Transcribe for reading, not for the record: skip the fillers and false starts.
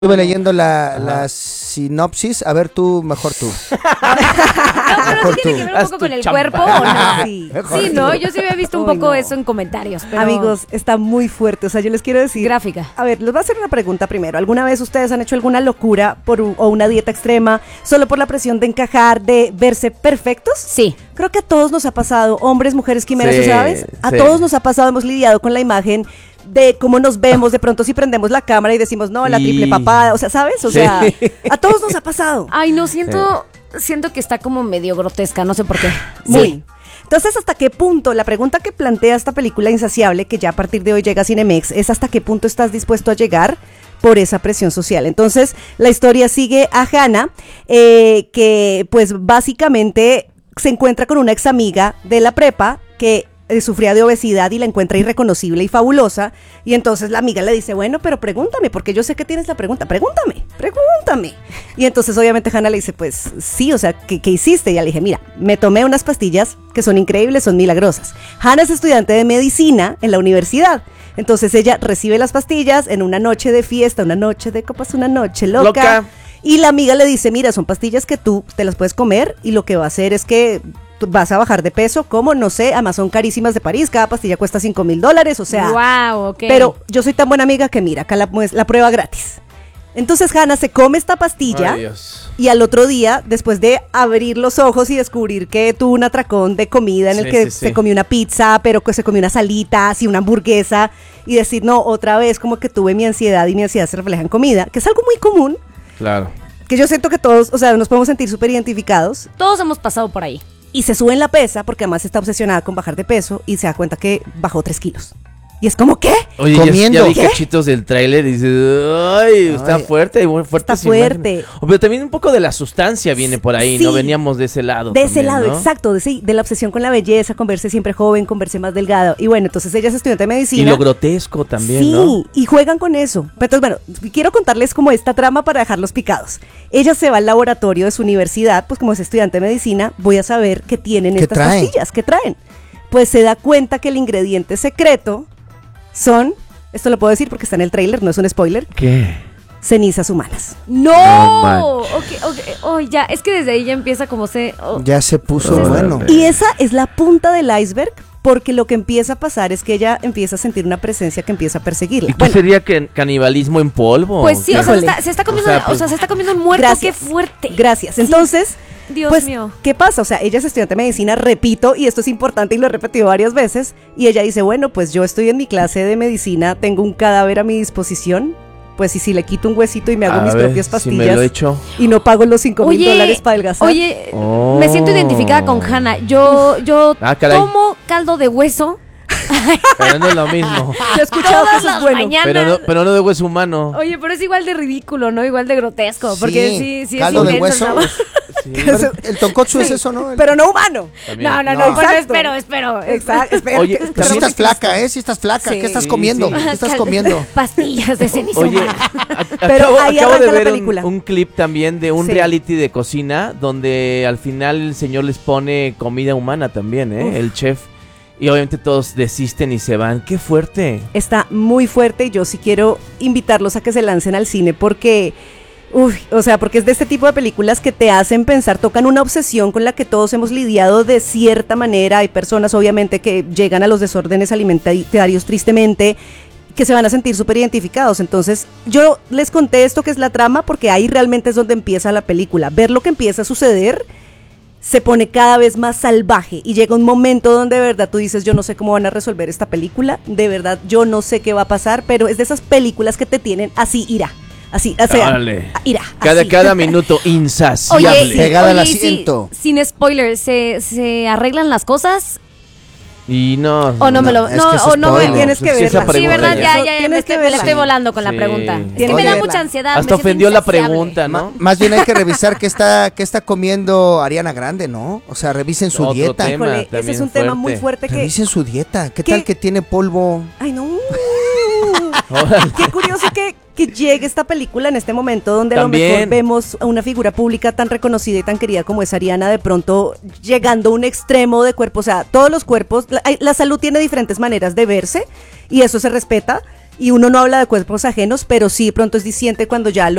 Estuve leyendo la sinopsis. A ver tú, mejor tú. No, pero sí tiene que ver un poco con el cuerpo, ¿o no? Sí, Sí, ¿no? Yo sí había visto un poco eso en comentarios, pero... Amigos, está muy fuerte. O sea, yo les quiero decir... Gráfica. A ver, les voy a hacer una pregunta primero. ¿Alguna vez ustedes han hecho alguna locura o una dieta extrema solo por la presión de encajar, de verse perfectos? Sí. Creo que a todos nos ha pasado, hombres, mujeres, quimeras, Sí, ¿sabes? A sí. todos nos ha pasado, hemos lidiado con la imagen de cómo nos vemos, de pronto si prendemos la cámara y decimos, no, la triple papada, o sea, ¿sabes? O sea, a todos nos ha pasado. Ay, no, siento que está como medio grotesca, no sé por qué. Muy. Sí. Entonces, ¿hasta qué punto? La pregunta que plantea esta película Insaciable, que ya a partir de hoy llega a Cinemex, es ¿hasta qué punto estás dispuesto a llegar por esa presión social? Entonces, la historia sigue a Hannah, que pues básicamente se encuentra con una ex amiga de la prepa que sufría de obesidad y la encuentra irreconocible y fabulosa, y entonces la amiga le dice, bueno, pero pregúntame, porque yo sé que tienes la pregunta, pregúntame. Y entonces obviamente Hannah le dice, pues sí, o sea, ¿qué hiciste? Y ella le dije, mira, me tomé unas pastillas que son increíbles, son milagrosas. Hannah es estudiante de medicina en la universidad, entonces ella recibe las pastillas en una noche de fiesta, una noche de copas, una noche loca. Y la amiga le dice, mira, son pastillas que tú te las puedes comer y lo que va a hacer es que vas a bajar de peso, ¿cómo? No sé, además son carísimas de París, cada pastilla cuesta $5,000, o sea. Wow, ok. Pero yo soy tan buena amiga que mira, acá la prueba gratis. Entonces Hannah se come esta pastilla. Ay, Dios. Y al otro día, después de abrir los ojos y descubrir que tuvo un atracón de comida en el que se comió una pizza, pero que se comió unas alitas y una hamburguesa, y decir, no, otra vez como que tuve mi ansiedad y mi ansiedad se refleja en comida, que es algo muy común, Claro. que yo siento que todos, o sea, nos podemos sentir súper identificados. Todos hemos pasado por ahí. Y se sube en la pesa porque además está obsesionada con bajar de peso y se da cuenta que bajó 3 kilos. Y es como, ¿qué? Oye, Comiendo. ya vi ¿Qué? cachitos del tráiler y dices, ay, está fuerte, muy fuerte. Está fuerte. Pero también un poco de la sustancia viene por ahí, Sí. ¿no? Veníamos de ese lado. De ese también, lado, ¿no? exacto, de la obsesión con la belleza, con verse siempre joven, con verse más delgado. Y bueno, entonces ella es estudiante de medicina. Y lo grotesco también, sí, ¿no? y juegan con eso. Entonces, bueno, quiero contarles como esta trama para dejarlos picados. Ella se va al laboratorio de su universidad, pues como es estudiante de medicina, voy a saber qué tienen ¿Qué estas traen? pastillas, qué traen. Pues se da cuenta que el ingrediente secreto son, esto lo puedo decir porque está en el tráiler, no es un spoiler, ¿Qué? cenizas humanas. No ¡No! Ok. Oh, ya, es que desde ahí ya empieza como Ya se puso Oh, bueno. Y esa es la punta del iceberg, porque lo que empieza a pasar es que ella empieza a sentir una presencia que empieza a perseguirla. ¿Y qué sería canibalismo en polvo? Pues sí, ¿Qué? o sea, Híjole. se está comiendo, O sea, se está comiendo un muerto, Gracias. qué fuerte. Gracias. Sí. Entonces, Dios pues, mío. ¿qué pasa? O sea, ella es estudiante de medicina, repito, y esto es importante y lo he repetido varias veces, y ella dice, bueno, pues yo estoy en mi clase de medicina, tengo un cadáver a mi disposición, pues y si le quito un huesito y me hago A mis ver, propias si pastillas me lo echo. y no pago los $5,000 para adelgazar. Oye, Oh. me siento identificada con Hannah. Yo Ah, caray. tomo caldo de hueso Pero no es lo mismo. Yo he escuchado que todas eso es las bueno. mañanas. Pero no de hueso humano. Oye, pero es igual de ridículo, ¿no? Igual de grotesco. Porque sí caldo es de intenso, hueso. ¿no? Sí. El tonkotsu es eso, ¿no? Pero no humano. También. No, No. bueno, Exacto. espero. Exacto. Oye, Pero si también estás flaca, ¿eh? Si estás flaca. Sí. ¿Qué estás Sí, comiendo? sí. ¿Qué estás comiendo? Pastillas de ceniza. Oye, Pero ahí acabo de arranca la ver película. un clip también de un Sí. reality de cocina donde al final el señor les pone comida humana también, ¿eh? Uf. El chef. Y obviamente todos desisten y se van. ¡Qué fuerte! Está muy fuerte y yo sí quiero invitarlos a que se lancen al cine porque, porque es de este tipo de películas que te hacen pensar, tocan una obsesión con la que todos hemos lidiado de cierta manera. Hay personas obviamente que llegan a los desórdenes alimentarios tristemente, que se van a sentir súper identificados. Entonces yo les conté esto que es la trama porque ahí realmente es donde empieza la película. Ver lo que empieza a suceder se pone cada vez más salvaje y llega un momento donde de verdad tú dices, yo no sé cómo van a resolver esta película, de verdad yo no sé qué va a pasar, pero es de esas películas que te tienen así, ira, así, o sea, Órale. ira, Cada, así. cada minuto insaciable. Oye, Pegada al oye, y asiento. sin spoilers, ¿se arreglan las cosas? Y no. O no me lo... es No, que es o no spoiler. me... Tienes que Sí, esa verla. Sí, pregunta ¿verdad? ya. Ya, Tienes que me la verla. estoy volando con la Sí. pregunta. Es Tienes que me que da verla. mucha ansiedad. Hasta me siento ofendió la insaciable. pregunta, ¿no? Más bien hay que revisar qué está comiendo Ariana Grande, ¿no? O sea, revisen su Otro dieta. tema. Híjole, ese también es un tema muy fuerte. fuerte que, Revisen su dieta. ¿Qué ¿Qué? tal que tiene polvo? ay no, Órale. qué curioso que llegue esta película en este momento donde a lo También. mejor vemos a una figura pública tan reconocida y tan querida como es Ariana, de pronto llegando a un extremo de cuerpo, o sea, todos los cuerpos, la salud tiene diferentes maneras de verse y eso se respeta, y uno no habla de cuerpos ajenos, pero sí de pronto es diciente cuando ya